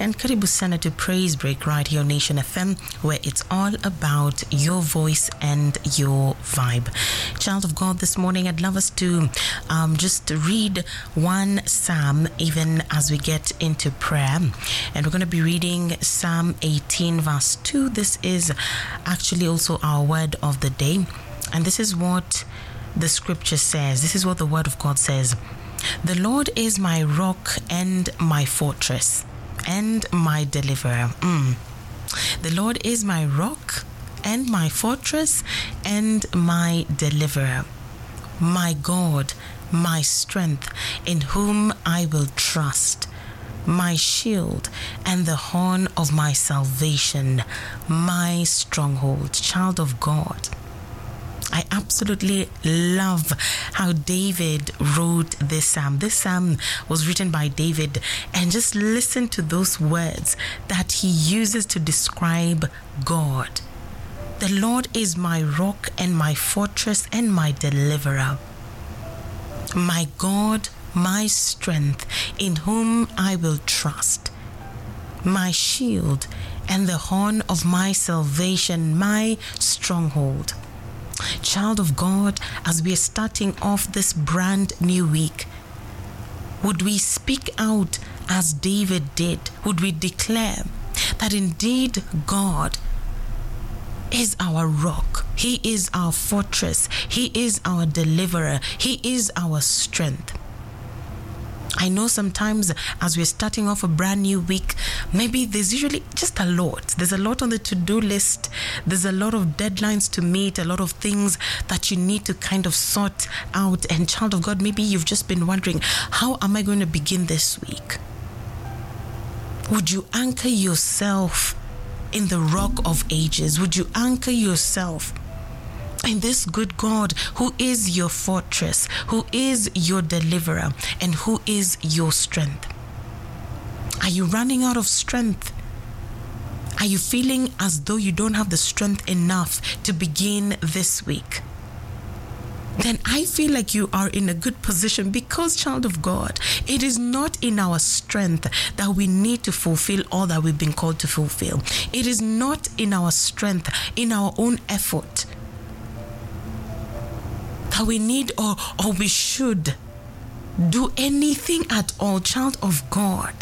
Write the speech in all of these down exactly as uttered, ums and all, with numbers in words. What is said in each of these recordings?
And karibu sana to Praise Break right here on Nation F M, where it's all about your voice and your vibe. Child of God, this morning I'd love us to um, just read one psalm even as we get into prayer. And we're going to be reading Psalm eighteen verse two. This is actually also our word of the day. And this is what the scripture says. This is what the word of God says. The Lord is my rock and my fortress and my deliverer. Mm. The Lord is my rock and my fortress and my deliverer. My God, my strength, in whom I will trust. My shield and the horn of my salvation, my stronghold. Child of God, I absolutely love how David wrote this psalm. This psalm was written by David, and just listen to those words that he uses to describe God. The Lord is my rock and my fortress and my deliverer. My God, my strength, in whom I will trust. My shield and the horn of my salvation, my stronghold. Child of God, as we are starting off this brand new week, would we speak out as David did? Would we declare that indeed God is our rock, He is our fortress, He is our deliverer, He is our strength? I know sometimes as we're starting off a brand new week, maybe there's usually just a lot. There's a lot on the to-do list. There's a lot of deadlines to meet, a lot of things that you need to kind of sort out. And child of God, maybe you've just been wondering, how am I going to begin this week? Would you anchor yourself in the rock of ages? Would you anchor yourself in this good God who is your fortress, who is your deliverer, and who is your strength? Are you running out of strength? Are you feeling as though you don't have the strength enough to begin this week? Then I feel like you are in a good position, because, child of God, it is not in our strength that we need to fulfill all that we've been called to fulfill. It is not in our strength, in our own effort, that we need or, or we should do anything at all. Child of God,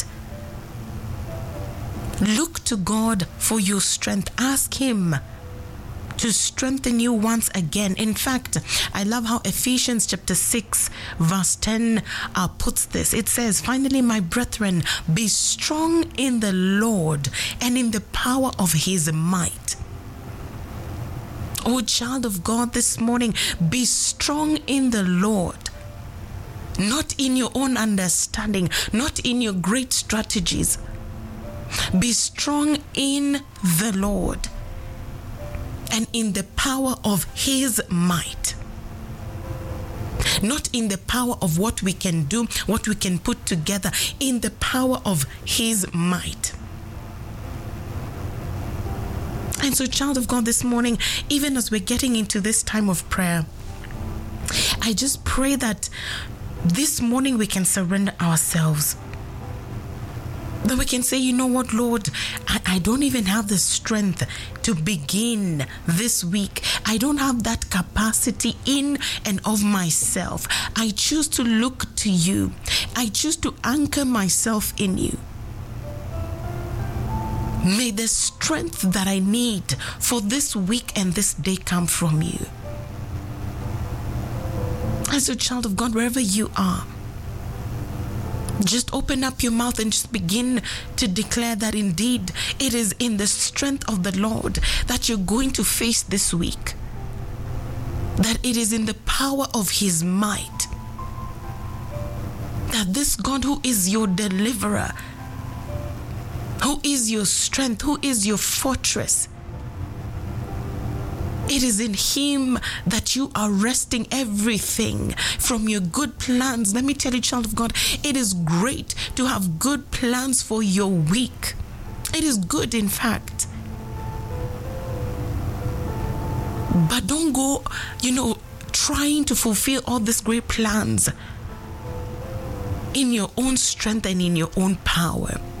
look to God for your strength. Ask Him to strengthen you once again. In fact, I love how Ephesians chapter six verse ten uh, puts this. It says, finally, my brethren, be strong in the Lord and in the power of His might. Oh, child of God, this morning, be strong in the Lord, not in your own understanding, not in your great strategies. Be strong in the Lord and in the power of His might. Not in the power of what we can do, what we can put together, in the power of His might. And so, child of God, this morning, even as we're getting into this time of prayer, I just pray that this morning we can surrender ourselves. That we can say, you know what, Lord, I, I don't even have the strength to begin this week. I don't have that capacity in and of myself. I choose to look to you. I choose to anchor myself in you. May the strength that I need for this week and this day come from you. And so, child of God, wherever you are, just open up your mouth and just begin to declare that indeed it is in the strength of the Lord that you're going to face this week. That it is in the power of His might. That this God who is your deliverer, who is your strength, who is your fortress, it is in Him that you are resting everything from your good plans. Let me tell you, child of God, it is great to have good plans for your week. It is good, in fact. But don't go, you know, trying to fulfill all these great plans in your own strength and in your own power.